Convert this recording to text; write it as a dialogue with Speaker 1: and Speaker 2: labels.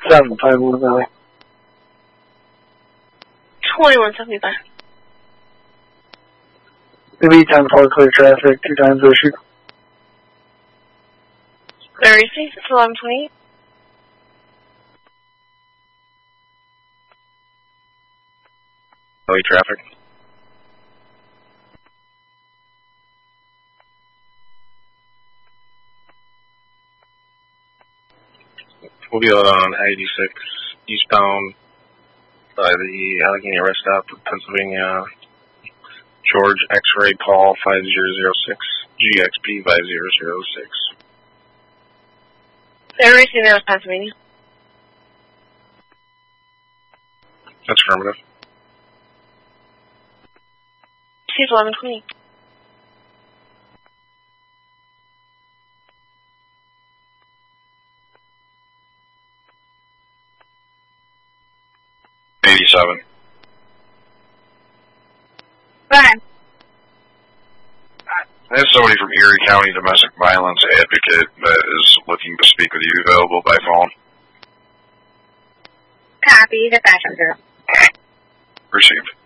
Speaker 1: 751 Valley.
Speaker 2: 2175.
Speaker 1: Maybe 10-4 clear traffic, 2 times issue.
Speaker 2: Very safe, it's 1128.
Speaker 3: Valley traffic. We'll be out on I-86 eastbound by the Allegheny Rest Stop of Pennsylvania. George X-Ray Paul 5006, GXP 5006.
Speaker 2: Very safe, that was Pennsylvania.
Speaker 3: That's affirmative.
Speaker 2: Safe 1120. Bye.
Speaker 3: I have somebody from Erie County Domestic Violence Advocate that is looking to speak with you, available by phone.
Speaker 2: Copy, the fashion girl.
Speaker 3: Received.